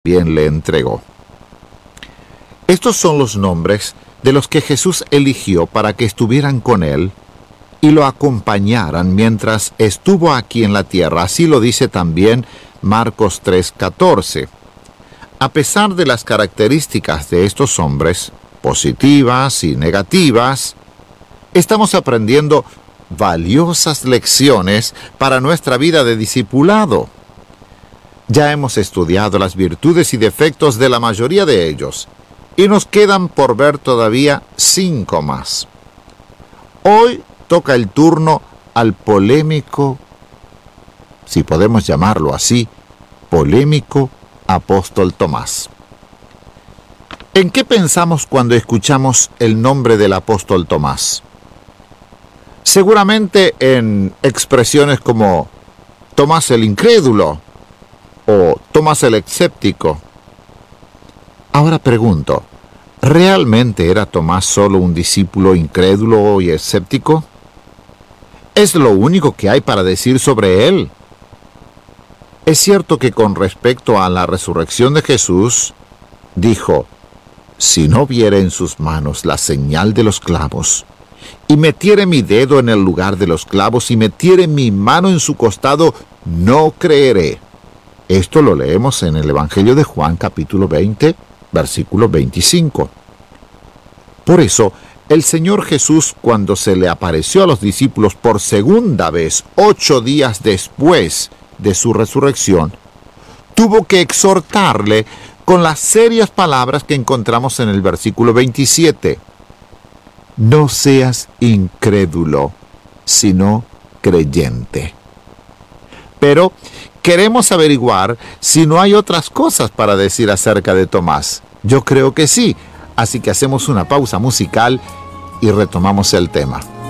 bien le entregó. Estos son los nombres de los que Jesús eligió para que estuvieran con él y lo acompañaran mientras estuvo aquí en la tierra. Así lo dice también Marcos 3:14. A pesar de las características de estos hombres, positivas y negativas, estamos aprendiendo valiosas lecciones para nuestra vida de discipulado. Ya hemos estudiado las virtudes y defectos de la mayoría de ellos, y nos quedan por ver todavía 5 más. Hoy toca el turno al polémico, si podemos llamarlo así, polémico apóstol Tomás. ¿En qué pensamos cuando escuchamos el nombre del apóstol Tomás? Seguramente en expresiones como Tomás el incrédulo o Tomás el escéptico. Ahora pregunto, ¿realmente era Tomás solo un discípulo incrédulo y escéptico? ¿Es lo único que hay para decir sobre él? Es cierto que con respecto a la resurrección de Jesús, dijo, si no viere en sus manos la señal de los clavos, y metiere mi dedo en el lugar de los clavos, y metiere mi mano en su costado, no creeré. Esto lo leemos en el Evangelio de Juan, capítulo 20, versículo 25. Por eso, el Señor Jesús, cuando se le apareció a los discípulos por segunda vez, 8 días después de su resurrección, tuvo que exhortarle con las serias palabras que encontramos en el versículo 27. No seas incrédulo, sino creyente. Pero queremos averiguar si no hay otras cosas para decir acerca de Tomás. Yo creo que sí, así que hacemos una pausa musical y retomamos el tema.